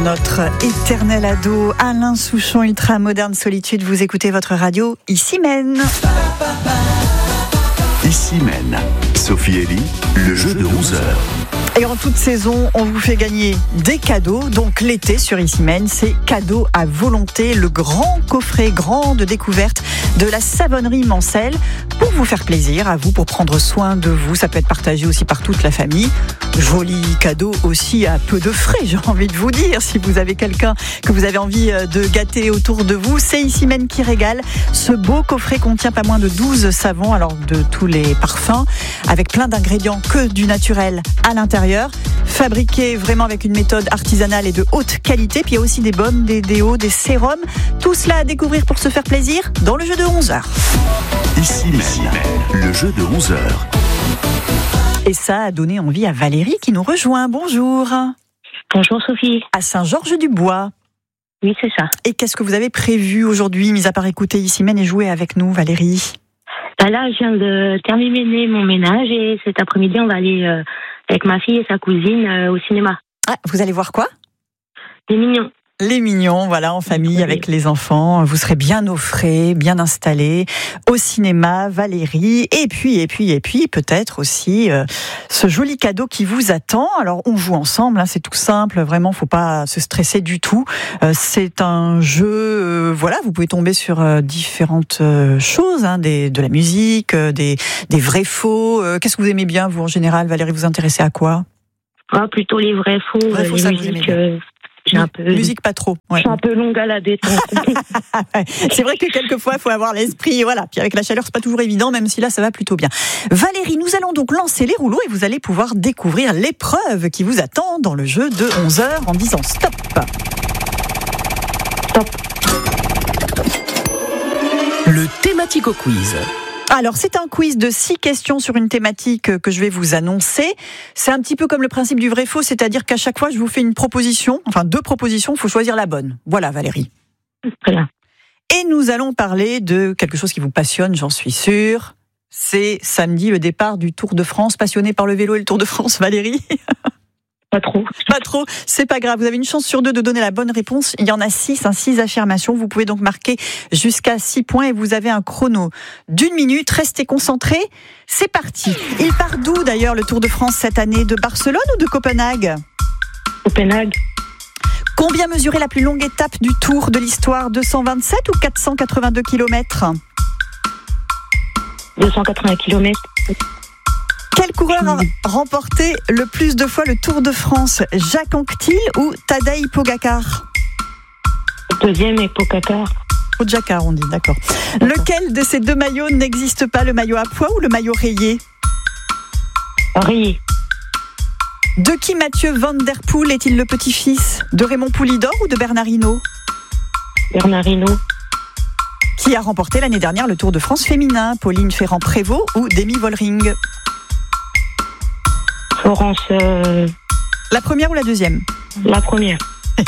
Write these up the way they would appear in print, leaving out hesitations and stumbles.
Notre éternel ado, Alain Souchon, Ultra Moderne Solitude. Vous écoutez votre radio Ici Mène. Ici Mène. Sophie Elie, le jeu de 11h. Et en toute saison, on vous fait gagner des cadeaux. Donc l'été sur Ici Mène, c'est cadeau à volonté, le grand coffret, grande découverte de la savonnerie Mancel pour vous faire plaisir à vous, pour prendre soin de vous. Ça peut être partagé aussi par toute la famille. Joli cadeau aussi à peu de frais, j'ai envie de vous dire. Si vous avez quelqu'un que vous avez envie de gâter autour de vous, c'est Ici Mène qui régale. Ce beau coffret contient pas moins de 12 savons, alors de tous les parfums, avec plein d'ingrédients que du naturel à l'intérieur, fabriqué vraiment avec une méthode artisanale et de haute qualité. Puis il y a aussi des baumes, des déos, des sérums. Tout cela à découvrir pour se faire plaisir dans le jeu de 11h. Ici Mène, le jeu de 11h. Et ça a donné envie à Valérie qui nous rejoint. Bonjour. Bonjour Sophie. À Saint-Georges-du-Bois. Oui, c'est ça. Et qu'est-ce que vous avez prévu aujourd'hui, mis à part écouter Ici Mène et jouer avec nous, Valérie? Là, je viens de terminer mon ménage et cet après-midi, on va aller avec ma fille et sa cousine au cinéma. Ah, vous allez voir quoi? Les Mignons. Les Mignons, voilà, en famille, avec les enfants. Vous serez bien au frais, bien installés au cinéma, Valérie. Et puis, peut-être aussi ce joli cadeau qui vous attend. Alors, on joue ensemble, hein, c'est tout simple. Vraiment, faut pas se stresser du tout. C'est un jeu, voilà, vous pouvez tomber sur différentes choses, hein, de la musique, des vrais faux. Qu'est-ce que vous aimez bien, vous, en général, Valérie? Vous intéressez à quoi? Plutôt les vrais faux, les musiques. J'ai un peu... Musique pas trop. Ouais. Je suis un peu longue à la détente. C'est vrai que quelquefois, il faut avoir l'esprit, voilà. Puis avec la chaleur, c'est pas toujours évident, même si là, ça va plutôt bien. Valérie, nous allons donc lancer les rouleaux et vous allez pouvoir découvrir l'épreuve qui vous attend dans le jeu de 11h en disant stop. Stop. Le Thématico Quiz. Alors, c'est un quiz de 6 questions sur une thématique que je vais vous annoncer. C'est un petit peu comme le principe du vrai-faux, c'est-à-dire qu'à chaque fois, je vous fais une proposition, enfin 2 propositions, il faut choisir la bonne. Voilà, Valérie. Très bien. Et nous allons parler de quelque chose qui vous passionne, j'en suis sûre. C'est samedi, le départ du Tour de France. Passionnée par le vélo et le Tour de France, Valérie? Pas trop. Pas trop, c'est pas grave. Vous avez une chance sur 2 de donner la bonne réponse. Il y en a 6 affirmations. Vous pouvez donc marquer jusqu'à 6 points et vous avez un chrono d'1 minute. Restez concentrés. C'est parti. Il part d'où d'ailleurs le Tour de France cette année? De Barcelone ou de Copenhague? Copenhague. Combien mesurait la plus longue étape du Tour de l'histoire? 227 ou 482 km? 280 km. Quel coureur a remporté le plus de fois le Tour de France? Jacques Anquetil ou Tadej Pogacar? Deuxième et Pogacar. Pogacar, on dit, d'accord. Lequel de ces 2 maillots n'existe pas? Le maillot à pois ou le maillot rayé? Rayé. De qui Mathieu Van Der Poel est-il le petit-fils? De Raymond Poulidor ou de Bernard Hinault? Bernard Hinault. Qui a remporté l'année dernière le Tour de France féminin? Pauline Ferrand-Prévot ou Demi Vollering? Florence. La première ou la deuxième? La première.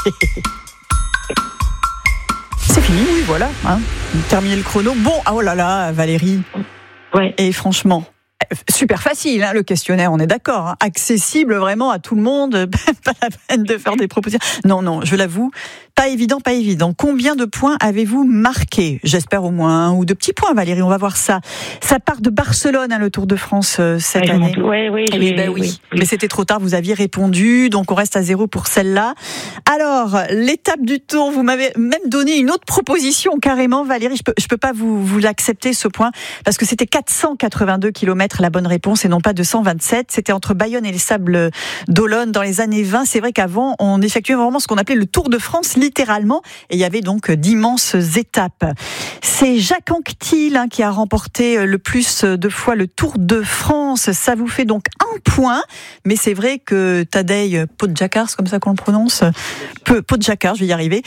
C'est fini, oui, voilà. Hein. Terminé le chrono. Bon, oh là là, Valérie. Ouais. Et franchement, super facile, hein, le questionnaire, on est d'accord. Hein, accessible vraiment à tout le monde. Pas la peine de faire des propositions. Non, je l'avoue. Pas évident. Combien de points avez-vous marqué? J'espère au moins 1 ou 2 petits points, Valérie. On va voir ça. Ça part de Barcelone, hein, le Tour de France cette année. Oui. Mais c'était trop tard, vous aviez répondu. Donc on reste à 0 pour celle-là. Alors, l'étape du Tour, vous m'avez même donné une autre proposition carrément, Valérie. Je peux pas vous l'accepter, ce point, parce que c'était 482 km la bonne réponse et non pas 227. C'était entre Bayonne et les Sables d'Olonne dans les années 20. C'est vrai qu'avant, on effectuait vraiment ce qu'on appelait le Tour de France, littéralement, et il y avait donc d'immenses étapes. C'est Jacques Anquetil, hein, qui a remporté le plus de fois le Tour de France. Ça vous fait donc 1 point, mais c'est vrai que Tadej Pogacar, c'est comme ça qu'on le prononce, Pogacar, je vais y arriver,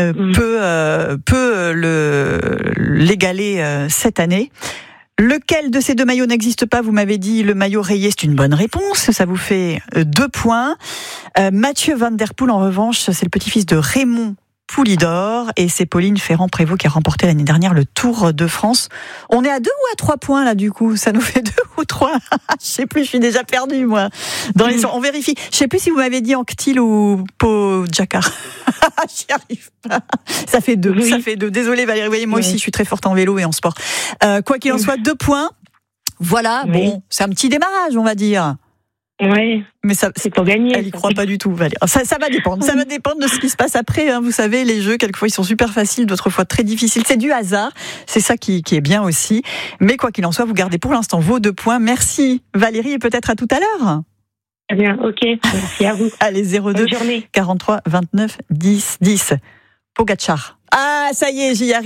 peut l'égaler cette année. Lequel de ces 2 maillots n'existe pas? Vous m'avez dit le maillot rayé, c'est une bonne réponse, ça vous fait 2 points. Mathieu Van Der Poel, en revanche, c'est le petit-fils de Raymond Poulidor. Et c'est Pauline Ferrand-Prévot qui a remporté l'année dernière le Tour de France. On est à 2 ou à 3 points là du coup? Ça nous fait 2 ou 3? Je sais plus, je suis déjà perdue moi. On vérifie. Je sais plus si vous m'avez dit Anctil ou Pogacar. J'y arrive pas. Ça fait 2. Oui. Ça fait 2. Désolée Valérie, vous voyez, moi aussi je suis très forte en vélo et en sport. Quoi qu'il en soit, 2 points. Voilà, Oui. bon, c'est un petit démarrage, on va dire. Ouais, Mais ça, c'est pour gagner. elle y croit pas du tout, Valérie. Ça va dépendre. Ça va dépendre de ce qui se passe après. Hein. Vous savez, les jeux, quelquefois, ils sont super faciles, d'autres fois très difficiles. C'est du hasard. C'est ça qui est bien aussi. Mais quoi qu'il en soit, vous gardez pour l'instant vos 2 points. Merci, Valérie, et peut-être à tout à l'heure. Très bien, ok. Merci à vous. Allez, 02 Bonne journée. 43 29 10 10. Pogacar. Ah, ça y est, j'y arrive.